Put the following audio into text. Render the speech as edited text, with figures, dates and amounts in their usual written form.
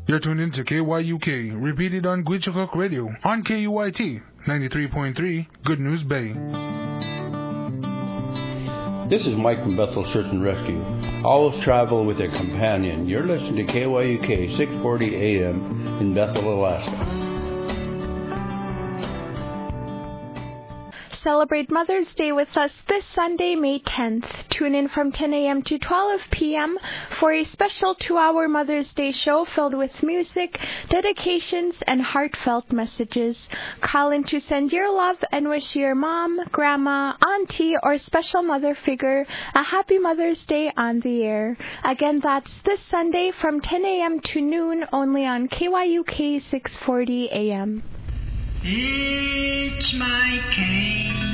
You're tuned in to KYUK, repeated on Gwich'Kock Radio, on KUIT 93.3, Good News Bay. This is Mike from Bethel Search and Rescue. Always travel with a companion. You're listening to KYUK 640 AM in Bethel, Alaska. Celebrate Mother's Day with us this Sunday, May 10th. Tune in from 10 a.m. to 12 p.m. for a special 2-hour Mother's Day show filled with music, dedications, and heartfelt messages. Call in to send your love and wish your mom, grandma, auntie, or special mother figure a happy Mother's Day on the air. Again, that's this Sunday from 10 a.m. to noon only on KYUK 640 AM. It's my case.